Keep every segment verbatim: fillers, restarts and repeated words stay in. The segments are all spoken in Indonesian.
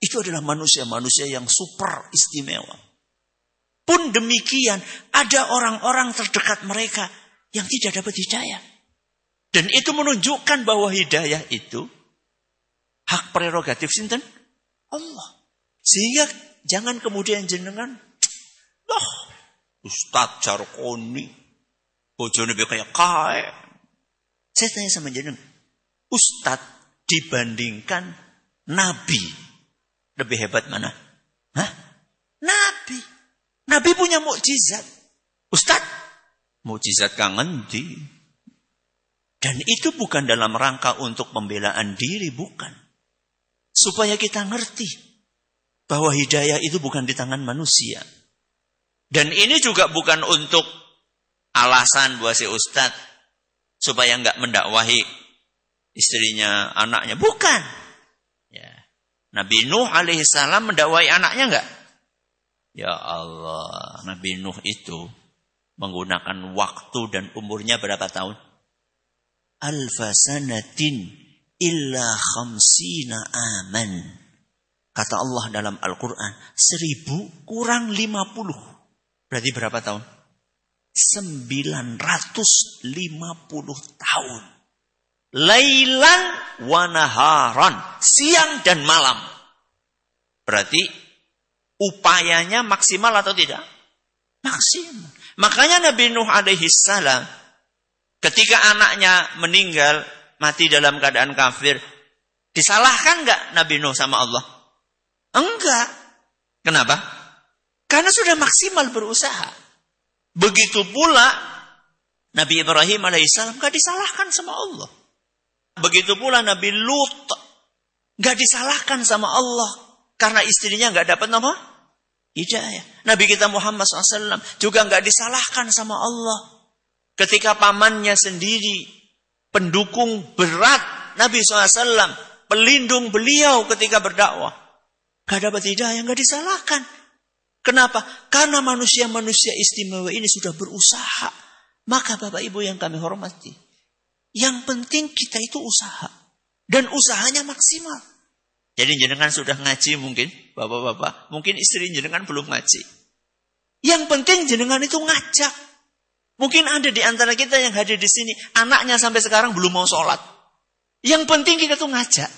Itu adalah manusia-manusia yang super istimewa. Pun demikian, ada orang-orang terdekat mereka yang tidak dapat hidayah. Dan itu menunjukkan bahwa hidayah itu hak prerogatif sinten? Allah. Sehingga jangan kemudian jenengan, "Loh, Ustaz Jarkoni, bojone kayak kae." Saya tanya sama jenengan, Ustaz dibandingkan Nabi, lebih hebat mana? Hah? Nabi. Nabi punya mukjizat. Ustaz, mukjizat kang endi? Dan itu bukan dalam rangka untuk pembelaan diri, bukan. Supaya kita ngerti bahwa hidayah itu bukan di tangan manusia. Dan ini juga bukan untuk alasan buat si Ustaz supaya enggak mendakwahi istrinya, anaknya. Bukan. Ya. Nabi Nuh alaihissalam mendakwai anaknya enggak? Ya Allah, Nabi Nuh itu menggunakan waktu dan umurnya berapa tahun? Alfa sanatin illa khamsina aman. Kata Allah dalam Al-Quran, seribu kurang lima puluh. Berarti berapa tahun? Sembilan ratus lima puluh tahun. Lailan wa naharan, siang dan malam. Berarti upayanya maksimal atau tidak? Maksimal. Makanya Nabi Nuh alaihi salam ketika anaknya meninggal mati dalam keadaan kafir, disalahkan enggak Nabi Nuh sama Allah? Enggak. Kenapa? Karena sudah maksimal berusaha. Begitu pula Nabi Ibrahim alaihissalam enggak disalahkan sama Allah. Begitu pula Nabi Lut enggak disalahkan sama Allah karena istrinya enggak dapat apa? Hidayah. Nabi kita Muhammad shallallahu alaihi wasallam juga enggak disalahkan sama Allah ketika pamannya sendiri pendukung berat Nabi shallallahu alaihi wasallam, pelindung beliau ketika berdakwah, enggak dapat hidayah, enggak disalahkan. Kenapa? Karena manusia-manusia istimewa ini sudah berusaha. Maka Bapak Ibu yang kami hormati, yang penting kita itu usaha. Dan usahanya maksimal. Jadi jenengan sudah ngaji mungkin, bapak-bapak. Mungkin istri jenengan belum ngaji. Yang penting jenengan itu ngajak. Mungkin ada di antara kita yang hadir di sini, anaknya sampai sekarang belum mau sholat. Yang penting kita tuh ngajak.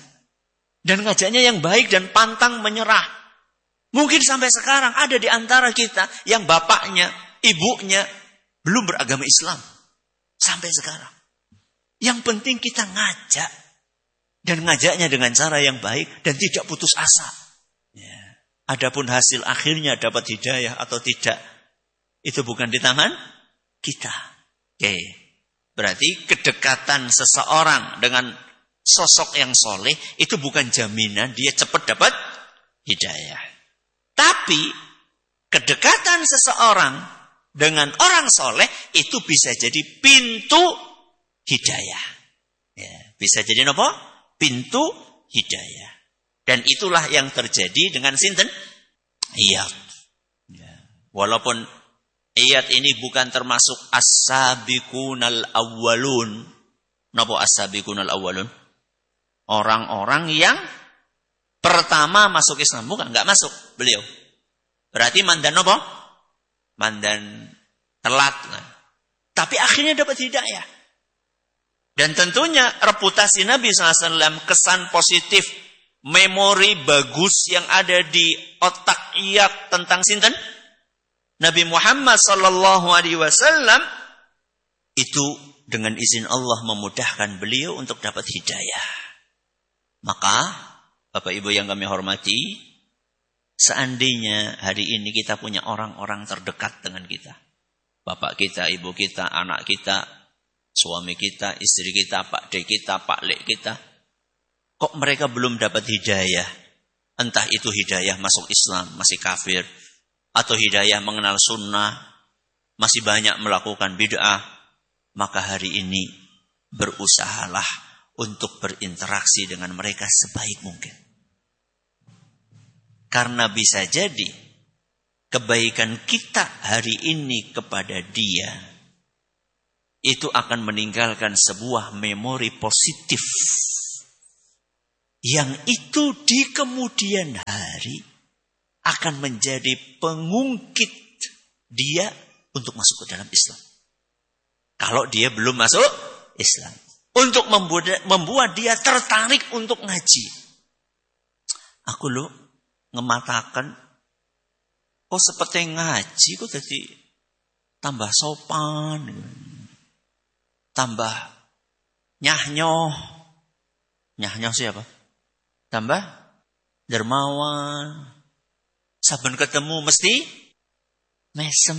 Dan ngajaknya yang baik dan pantang menyerah. Mungkin sampai sekarang ada di antara kita yang bapaknya, ibunya belum beragama Islam. Sampai sekarang. Yang penting kita ngajak. Dan ngajaknya dengan cara yang baik dan tidak putus asa. Ya. Adapun hasil akhirnya dapat hidayah atau tidak, itu bukan di tangan kita. Oke. Berarti kedekatan seseorang dengan sosok yang soleh itu bukan jaminan dia cepat dapat hidayah. Tapi kedekatan seseorang dengan orang soleh itu bisa jadi pintu hidayah. Ya, bisa jadi apa? Pintu hidayah. Dan itulah yang terjadi dengan sinten? Iyad. Ya. Walaupun Iyad ini bukan termasuk as-sabiqunal awwalun. Napa as-sabiqunal awwalun? Orang-orang yang pertama masuk Islam. Bukan, enggak masuk beliau. Berarti mandan apa? Mandan telat. Nah. Tapi akhirnya dapat hidayah. Dan tentunya reputasi Nabi shallallahu alaihi wasallam, kesan positif, memori bagus yang ada di otak Iyad tentang sinten? Nabi Muhammad sallallahu alaihi wasallam itu dengan izin Allah memudahkan beliau untuk dapat hidayah. Maka Bapak Ibu yang kami hormati, seandainya hari ini kita punya orang-orang terdekat dengan kita, bapak kita, ibu kita, anak kita, suami kita, istri kita, pak de kita, pak lek kita, kok mereka belum dapat hidayah? Entah itu hidayah masuk Islam, masih kafir, atau hidayah mengenal sunnah, masih banyak melakukan bid'ah, maka hari ini berusahalah untuk berinteraksi dengan mereka sebaik mungkin. Karena bisa jadi kebaikan kita hari ini kepada dia itu akan meninggalkan sebuah memori positif yang itu di kemudian hari akan menjadi pengungkit dia untuk masuk ke dalam Islam. Kalau dia belum masuk Islam. Untuk membuat, membuat dia tertarik untuk ngaji. Aku lo ngematakan, kok seperti ngaji, kok jadi tambah sopan, tambah nyah-nyoh. Nyah-nyoh siapa? Tambah dermawan. Saben ketemu mesti mesem.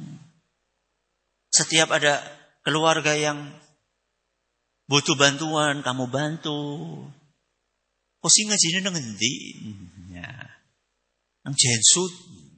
Setiap ada keluarga yang butuh bantuan, kamu bantu. Kok sih ngajine nang endi? Ya. Nang jensut.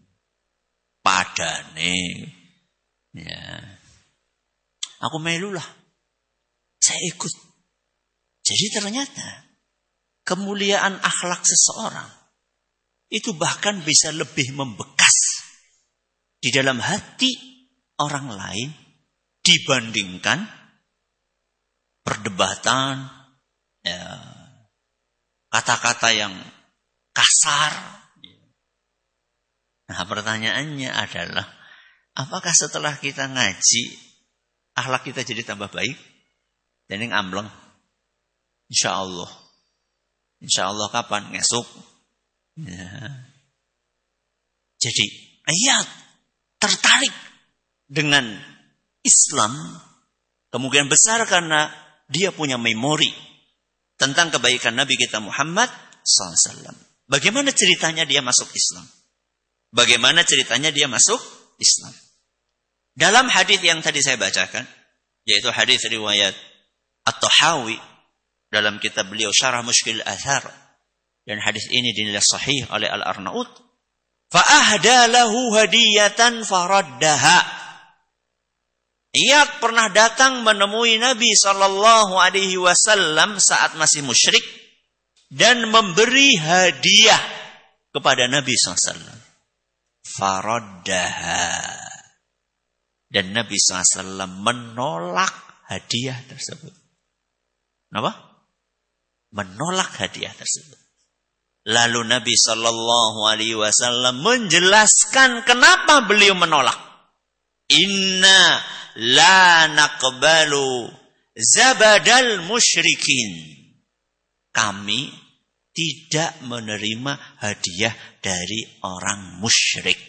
Padane. Ya. Aku melu lah. Saya ikut. Jadi ternyata kemuliaan akhlak seseorang itu bahkan bisa lebih membekas di dalam hati orang lain dibandingkan perdebatan, ya, kata-kata yang kasar. Nah, pertanyaannya adalah, apakah setelah kita ngaji, akhlak kita jadi tambah baik? Jadi ngambleng. Insya Allah. Insya Allah kapan? Ngesuk. Ya. Jadi, ayat tertarik dengan Islam, kemungkinan besar karena dia punya memori tentang kebaikan Nabi kita Muhammad shallallahu alaihi wasallam. Bagaimana ceritanya dia masuk Islam? Bagaimana ceritanya dia masuk Islam? Dalam hadis yang tadi saya bacakan, yaitu hadis riwayat At-Tahawi dalam kitab beliau Syarah Mushkil Athar, dan hadis ini dinilai sahih oleh Al-Arnaud, fa ahda lahu hadiyatan faraddaha. Iyad pernah datang menemui Nabi sallallahu alaihi wasallam saat masih musyrik dan memberi hadiah kepada Nabi sallallahu alaihi wasallam. Faraddaha. Dan Nabi sallallahu alaihi wasallam menolak hadiah tersebut. Kenapa? Menolak hadiah tersebut. Lalu Nabi sallallahu alaihi wasallam menjelaskan kenapa beliau menolak. Inna la naqbalu zabadal musyrikin. Kami tidak menerima hadiah dari orang musyrik.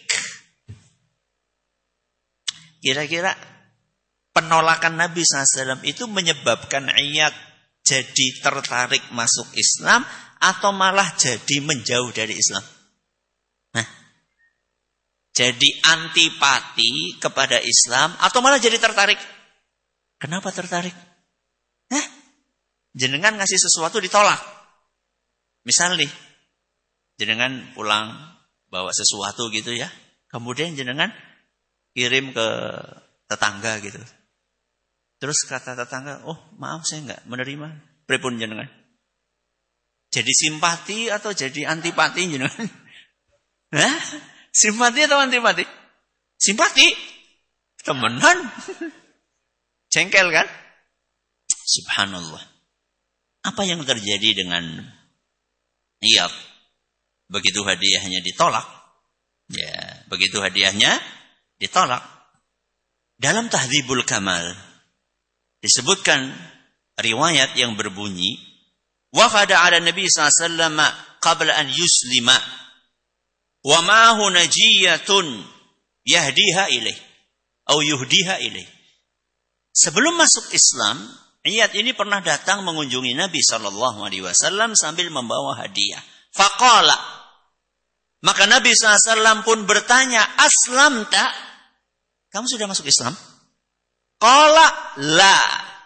Kira-kira penolakan Nabi sallallahu alaihi wasallam itu menyebabkan Iyad jadi tertarik masuk Islam atau malah jadi menjauh dari Islam? Nah, jadi antipati kepada Islam atau malah jadi tertarik? Kenapa tertarik? Hah? Jenengan ngasih sesuatu ditolak. Misal nih, jenengan pulang bawa sesuatu gitu ya. Kemudian jenengan kirim ke tetangga gitu. Terus kata tetangga, oh maaf saya enggak menerima. Pripun jenengan? Jadi simpati atau jadi antipati jenengan? Hah? Simpati atau antipati? Simpati. Temenan. Jengkel kan? Subhanallah. Apa yang terjadi dengan Iyad? Begitu hadiahnya ditolak. Ya, begitu hadiahnya ditolak. Dalam Tahdzibul Kamal disebutkan riwayat yang berbunyi, wafada ala Nabi sallallahu alaihi wasallam qabla an yuslima wa ma'ahu najiyatun yahdiha ilaih atau yuhdiha ilaih. Sebelum masuk Islam, Iyad ini pernah datang mengunjungi Nabi sallallahu alaihi wasallam sambil membawa hadiah. Faqala, maka Nabi sallallahu alaihi wasallam pun bertanya, aslamta? Kamu sudah masuk Islam? Qala la.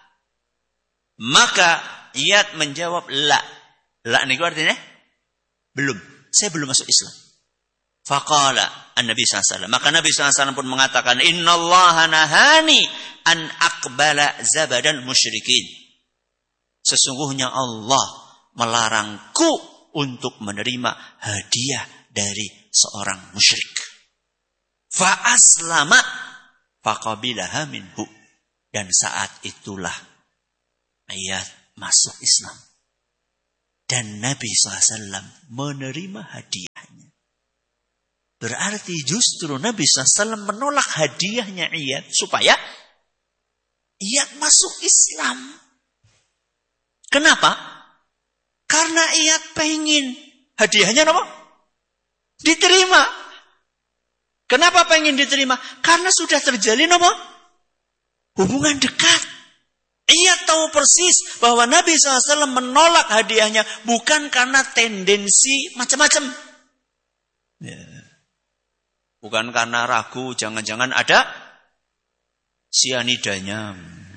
Maka Iyad menjawab la. La ini artinya belum. Saya belum masuk Islam. Faqala an-Nabi sallallahu alaihi wasallam. Maka Nabi sallallahu alaihi wasallam pun mengatakan, innallaha nahani an aqbala zabadal musyrikin. Sesungguhnya Allah melarangku untuk menerima hadiah dari seorang musyrik. Fa aslama faqabilaha minhu. Dan saat itulah Iyad masuk Islam. Dan Nabi shallallahu alaihi wasallam menerima hadiahnya. Berarti justru Nabi shallallahu alaihi wasallam menolak hadiahnya Iyad supaya Iyad masuk Islam. Kenapa? Karena Iyad pengen hadiahnya apa? Diterima. Kenapa pengen diterima? Karena sudah terjalin apa? Hubungan dekat. Iyad tahu persis bahwa Nabi shallallahu alaihi wasallam menolak hadiahnya bukan karena tendensi macam-macam. Ya. Bukan karena ragu, jangan-jangan ada sianidanya.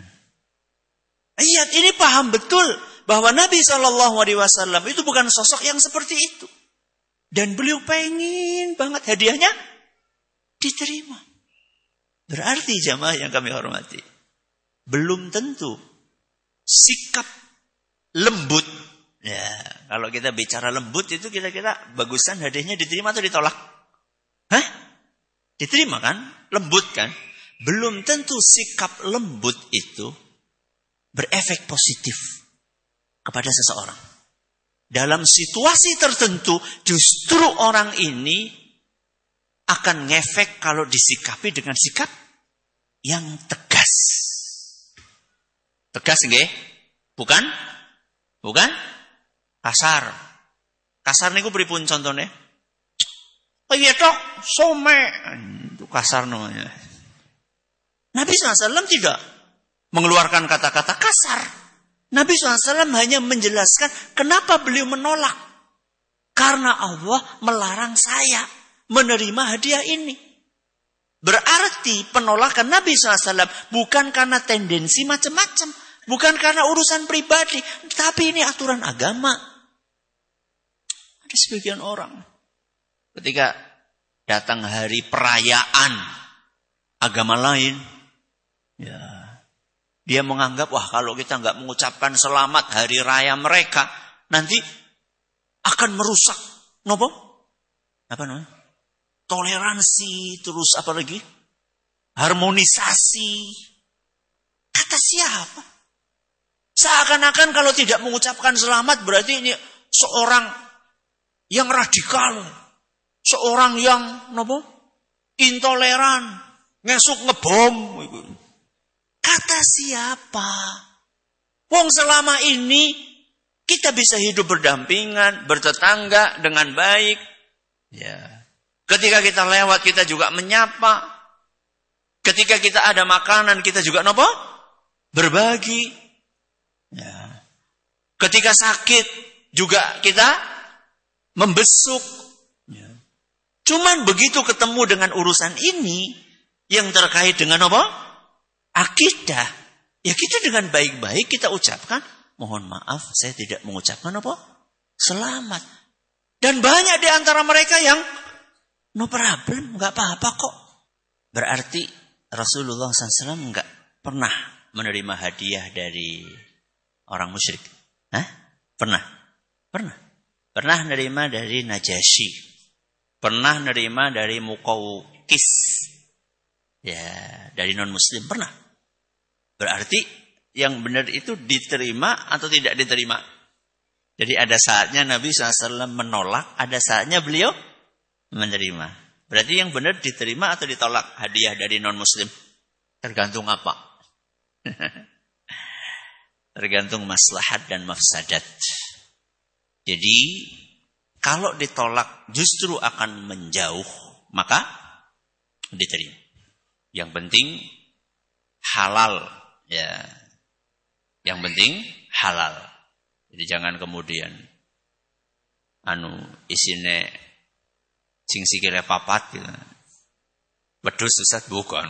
Iyad ini paham betul bahwa Nabi shallallahu alaihi wasallam itu bukan sosok yang seperti itu. Dan beliau pengen banget hadiahnya diterima. Berarti jamaah yang kami hormati, belum tentu sikap lembut. Ya, kalau kita bicara lembut itu kira-kira bagusan hadiahnya diterima atau ditolak? Hah? Diterima kan? Lembut kan? Belum tentu sikap lembut itu berefek positif kepada seseorang. Dalam situasi tertentu justru orang ini akan ngefek kalau disikapi dengan sikap yang tegas. Tegas nggih? Bukan? Bukan? Kasar. Kasar niku pripun contone? Oh iya tok, some. Itu kasar namanya. Nabi shallallahu alaihi wasallam tidak mengeluarkan kata-kata kasar. Nabi shallallahu alaihi wasallam hanya menjelaskan kenapa beliau menolak. Karena Allah melarang saya menerima hadiah ini. Berarti penolakan Nabi shallallahu alaihi wasallam bukan karena tendensi macam-macam. Bukan karena urusan pribadi. Tapi ini aturan agama. Ada sebagian orang ketika datang hari perayaan agama lain, ya, dia menganggap, wah kalau kita nggak mengucapkan selamat hari raya mereka, nanti akan merusak, nopo? Apa namanya? Toleransi, terus apa lagi? Harmonisasi. Kata siapa? Seakan-akan kalau tidak mengucapkan selamat berarti ini seorang yang radikal. Seorang yang nopo? Intoleran. Ngesuk ngebom. Kata siapa? Wong selama ini kita bisa hidup berdampingan, bertetangga dengan baik. Ya. Ketika kita lewat kita juga menyapa. Ketika kita ada makanan kita juga nopo? Berbagi. Ya. Ketika sakit juga kita membesuk. Ya. Cuman begitu ketemu dengan urusan ini yang terkait dengan apa? Akidah. Ya kita dengan baik-baik kita ucapkan, mohon maaf saya tidak mengucapkan apa? Selamat. Dan banyak di antara mereka yang no problem, nggak apa-apa kok. Berarti Rasulullah shallallahu alaihi wasallam nggak pernah menerima hadiah dari orang musyrik. Hah? Pernah? Pernah. Pernah menerima dari Najasyi. Pernah menerima dari Muqawqis. Ya, dari non-muslim. Pernah. Berarti yang benar itu diterima atau tidak diterima. Jadi ada saatnya Nabi shallallahu alaihi wasallam menolak. Ada saatnya beliau menerima. Berarti yang benar diterima atau ditolak hadiah dari non-muslim. Tergantung apa? Tergantung maslahat dan mafsadat. Jadi kalau ditolak justru akan menjauh, maka diterima. Yang penting halal, ya. Yang penting halal. Jadi jangan kemudian anu isine sing sikile papat gitu. Wedhus Ustaz bukan.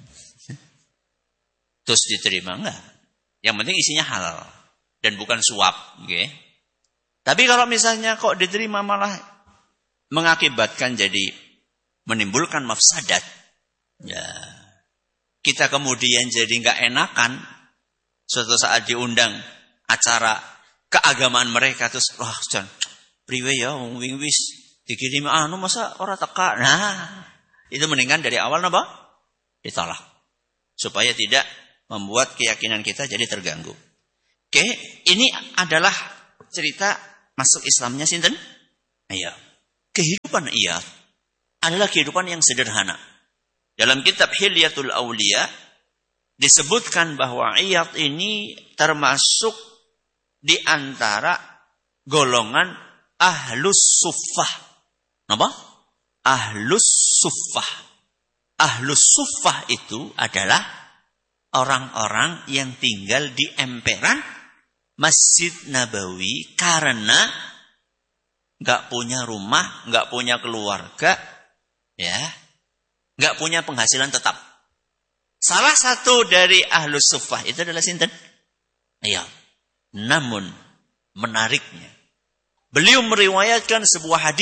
Terus diterima enggak? Yang penting isinya halal dan bukan suap, oke? Okay? Tapi kalau misalnya kok diterima malah mengakibatkan jadi menimbulkan mafsadat, ya kita kemudian jadi nggak enakan suatu saat diundang acara keagamaan mereka terus wah jan priwe ya wong wing wis dikirim anu masa ora teka. Nah, itu mendingan dari awal napa? Ditolak. Supaya tidak membuat keyakinan kita jadi terganggu. Oke, ini adalah cerita masuk Islamnya sinten? Iya. Kehidupan Iyad adalah kehidupan yang sederhana. Dalam kitab Hilyatul Auliya disebutkan bahwa Iyad ini termasuk di antara golongan Ahlus Suffah. Apa? Ahlus Suffah. Ahlus Suffah itu adalah orang-orang yang tinggal di emperan Masjid Nabawi karena nggak punya rumah, nggak punya keluarga, ya, nggak punya penghasilan tetap. Salah satu dari Ahlus Suffah itu adalah sinten? Iya. Namun menariknya, beliau meriwayatkan sebuah hadis